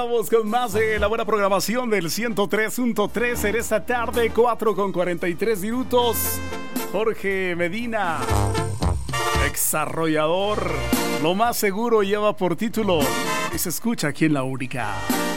Vamos con más de la buena programación del 103.3 en esta tarde, 4:43. Jorge Medina, desarrollador. Lo más seguro lleva por título y se escucha aquí en La Única.